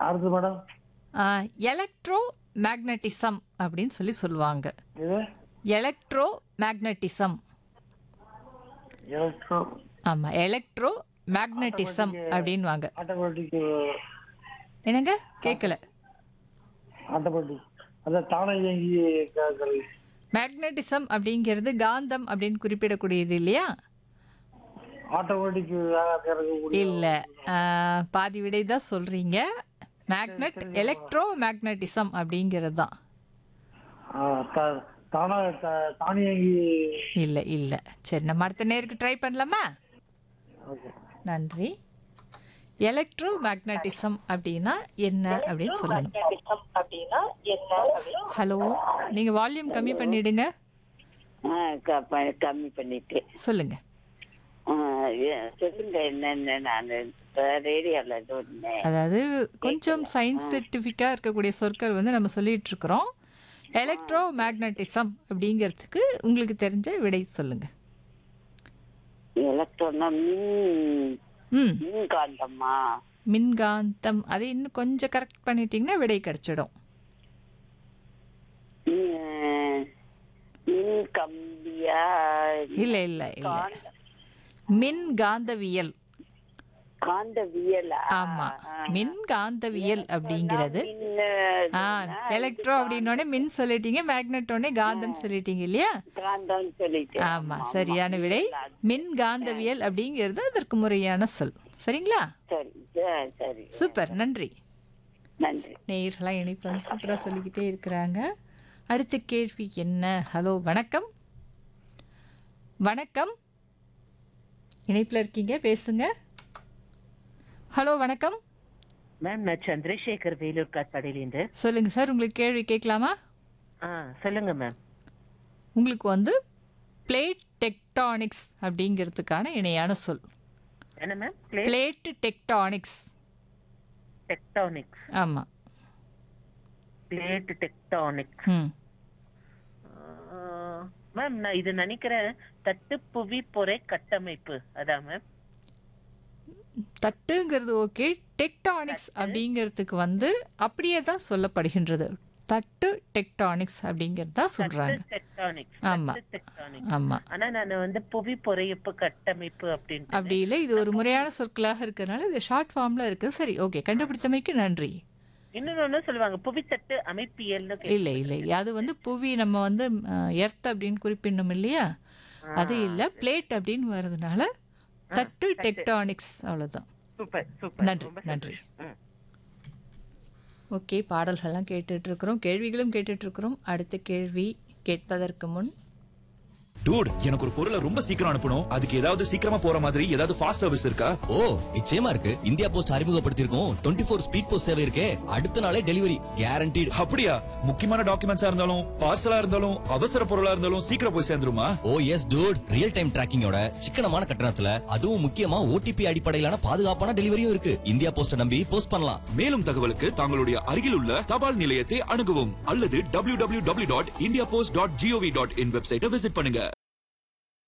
அடுத்து madam electro magnetism அப்படின்னு சொல்லுவாங்க. இது எலக்ட்ரோ மேக்னட்டிசம். எலக்ட்ரோ ஆமா, எலக்ட்ரோ மேக்னட்டிசம் அப்படின்வாங்க. ஆட்டோமேட்டிக் என்னங்க கேட்கல? ஆட்டோமேட்டிக் அதான் தானே இயங்கி கருவி. மேக்னட்டிசம் அப்படிங்கிறது காந்தம் அப்படின்னு குறிப்பிடக்கூடியது இல்லையா? ஆட்டோமேட்டிக் இல்ல, பாதி விடை தான் சொல்றீங்க. மேக்னெட் எலக்ட்ரோ மேக்னட்டிசம் அப்படிங்கிறது தான். தானியங்கி. இல்ல இல்ல. சரி, நம்ம அடுத்த நேருக்கு ட்ரை பண்ணலாமா? நன்றி. எலக்ட்ரோ மேக்னட்டிசம் அப்படின்னா என்ன அப்படின்னு சொல்லணும். ஹலோ, நீங்க வால்யூம் கம்மி பண்ணிடுங்க. கம்மி பண்ணிட்டு சொல்லுங்க. சொல்லுங்க என்னன்னு. நான் ரேடியோல அதாவது கொஞ்சம் சயின்டிஃபிக்கா இருக்கக்கூடிய சொற்கள் வந்து நம்ம சொல்லிட்டு இருக்கிறோம். எலக்ட்ரோ மேக்னட்டிசம் அப்படிங்கிறதுக்கு உங்களுக்கு தெரிஞ்ச விடை சொல்லுங்க. எலக்ட்ரோனா மின்காந்தமா? மின்காந்தம். அதை இன்னும் கொஞ்சம் கரெக்ட் பண்ணிட்டீங்கன்னா விடை கிடைச்சிடும். மின் கம்பியா? இல்ல இல்ல இல்ல, மின்காந்தவியல். காந்தவியலா? ஆமா, மின்காந்தவியல் அப்படிங்கிறது. எலக்ட்ரோ அப்படின்னோடனே மின் சொல்லிட்டீங்க, மேக்னெட்டோடனே காந்தம் சொல்லிட்டீங்க இல்லையா? காந்தம் சொல்லிட்டு. ஆமா, சரியான விடை. மின்காந்தவியல் அப்படிங்கிறது அதற்கு முறையான சொல். சரிங்களா? சரி சரி, சூப்பர், நன்றி. நன்றி. நேயர்களாக இணைப்பு வந்து சூப்பராக சொல்லிக்கிட்டே இருக்கிறாங்க. அடுத்த கேள்வி என்ன? ஹலோ, வணக்கம். வணக்கம், இணைப்பில் இருக்கீங்க, பேசுங்க. ஹலோ, வணக்கம் மேம். நான் சந்திரசேகர் வேலூர் காட்பாடியிலேருந்து. சொல்லுங்க சார், உங்களுக்கு கேள்வி கேட்கலாமா? சொல்லுங்க மேம். உங்களுக்கு வந்து பிளேட் டெக்டானிக்ஸ் அப்படிங்கிறதுக்கான இணையான சொல் என்ன மேம்? Plate tectonics. டெக்டானிக்ஸ். ஆமா, பிளேட் டெக்டானிக்ஸ். மேம், நான் இது நினைக்கிறேன் தட்டு புவி பொறை கட்டமைப்பு. அதான் மேம். தட்டுங்கிறது ஓகே. டெக்டானிக்ஸ் அப்படிங்கிறதுக்கு வந்து அப்படியே தான் சொல்லப்படுகின்றது. தட்டு டெக்டானிக்ஸ் அப்படிங்கிறது தான் சொல்றாங்க. ஆமா ஆமா. ஆனா நான் வந்து புவி பொறையப்பு கட்டமைப்பு அப்படின்னு அப்படி இல்லை, இது ஒரு முறையான சொற்களாக இருக்கிறதுனால இது ஷார்ட் ஃபார்ம்ல இருக்கு. சரி, ஓகே, கண்டுபிடிச்சமைக்கு நன்றி. இன்னொன்னு சொல்லுவாங்க புவித்தட்டு அமைப்பியல். இல்லை இல்லை, அது வந்து புவி நம்ம வந்து எர்த் அப்படின்னு குறிப்பிடணும் இல்லையா? அது இல்லை, பிளேட் அப்படின்னு வர்றதுனால தட்டு டெக்டானிக்ஸ், அவ்வளவுதான். சூப்பர் சூப்பர், நன்றி நன்றி. ஓகே, பாடல்கள்லாம் கேட்டுட்டு இருக்கிறோம், கேள்விகளும் கேட்டுட்டு இருக்கிறோம். அடுத்த கேள்வி கேட்பதற்கு முன், டூட், எனக்கு ஒரு பொருளை ரொம்ப சீக்கிரம் அனுப்பணும். அதுக்கு ஏதாவது சீக்கிரமா போற மாதிரி ஏதாவது ஃபாஸ்ட் சர்வீஸ் இருக்கா? ஓ, நிச்சயமா இருக்கு. இந்தியா போஸ்ட் அறிமுகப்படுத்தியிருக்கோம் 24 ஸ்பீட் போஸ்ட் சேவை இருக்கே. அடுத்த நாளே டெலிவரி கேரண்டீடு. அப்படியா? முக்கியமான டாக்குமெண்ட்ஸா இருந்தாலும் பார்சலா இருந்தாலும் அவசர பொருளா இருந்தாலும் சீக்கிரம் போய் சேர்ந்துருமா? ஓ எஸ் டூட், ரியல் டைம் டிராக்கிங்கோட சிக்கனமான கட்டணத்துல, அதுவும் முக்கியமா ஓடிபி அடிப்படையிலான பாதுகாப்பான டெலிவரியும் இருக்கு. இந்தியா போஸ்ட் நம்பி போஸ்ட் பண்ணலாம். மேலும் தகவலுக்கு தங்களுடைய அருகில் உள்ள தபால் நிலையத்தை அணுகவும் அல்லது www.indiapost.gov.in வெப்சைட்டை விசிட் பண்ணுங்க.